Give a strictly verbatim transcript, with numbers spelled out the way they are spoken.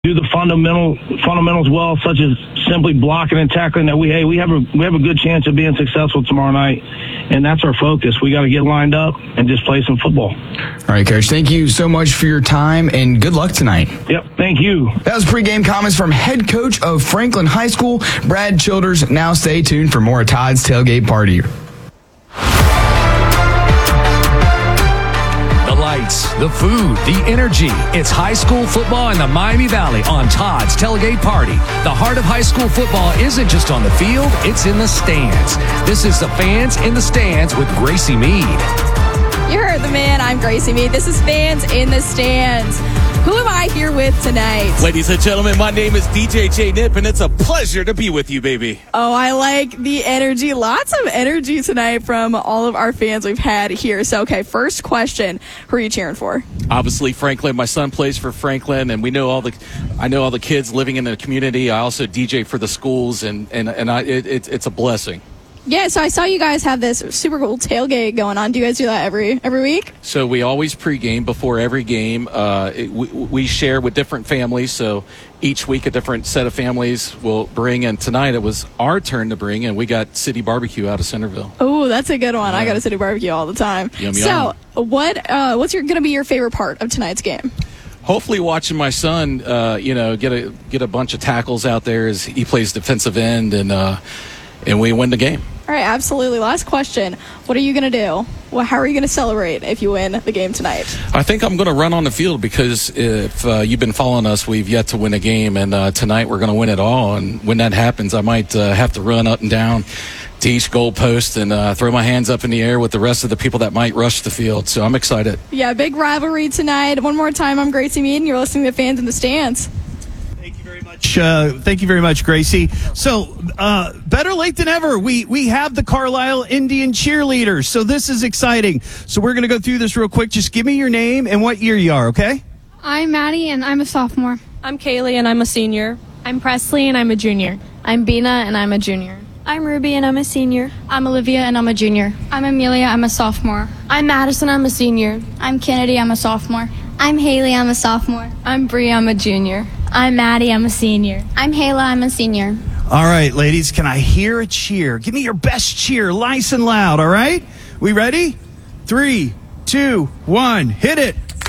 do the fundamental fundamentals well, such as simply blocking and tackling, that we hey we have a we have a good chance of being successful tomorrow night, and that's our focus. We got to get lined up and just play some football. All right, Coach. Thank you so much for your time and good luck tonight. Yep, thank you. That was pregame comments from head coach of Franklin High School, Brad Childers. Now stay tuned for more of Todd's Tailgate Party. The food, the energy. It's high school football in the Miami Valley on Todd's Tailgate Party. The heart of high school football isn't just on the field, it's in the stands. This is the Fans in the Stands with Gracie Mead. You heard the man. I'm Gracie Mead. This is Fans in the Stands. Who am I here with tonight? Ladies and gentlemen, my name is D J J Nip, and it's a pleasure to be with you, baby. Oh, I like the energy. Lots of energy tonight from all of our fans we've had here. So, okay, first question. Who are you cheering for? Obviously, Franklin. My son plays for Franklin, and we know all the, I know all the kids living in the community. I also D J for the schools, and, and, and I, it, it, it's a blessing. Yeah, so I saw you guys have this super cool tailgate going on. Do you guys do that every every week? So we always pregame before every game. Uh, it, we, we share with different families, so each week a different set of families will bring. And tonight it was our turn to bring, and we got City Barbecue out of Centerville. Oh, that's a good one. Yeah. I go to City Barbecue all the time. Yum, so yum. what uh, what's going to be your favorite part of tonight's game? Hopefully watching my son, uh, you know, get a get a bunch of tackles out there as he plays defensive end, and uh, and we win the game. All right, absolutely. Last question. What are you going to do? Well, how are you going to celebrate if you win the game tonight? I think I'm going to run on the field, because if uh, you've been following us, we've yet to win a game, and uh, tonight we're going to win it all. And when that happens, I might uh, have to run up and down to each goal post and uh, throw my hands up in the air with the rest of the people that might rush the field. So I'm excited. Yeah, big rivalry tonight. One more time, I'm Gracie Mead, and you're listening to Fans in the Stands. Uh, thank you very much, Gracie. So, uh, better late than ever. We we have the Carlisle Indian cheerleaders, so this is exciting. So we're going to go through this real quick. Just give me your name and what year you are, okay? I'm Maddie, and I'm a sophomore. I'm Kaylee, and I'm a senior. I'm Presley, and I'm a junior. I'm Bina, and I'm a junior. I'm Ruby, and I'm a senior. I'm Olivia, and I'm a junior. I'm Amelia, I'm a sophomore. I'm Madison, I'm a senior. I'm Kennedy, I'm a sophomore. I'm Haley, I'm a sophomore. I'm Bree, I'm a junior. I'm Maddie, I'm a senior. I'm Hayla, I'm a senior. All right, ladies, can I hear a cheer? Give me your best cheer, nice and loud, all right? We ready? Three, two, one, hit it.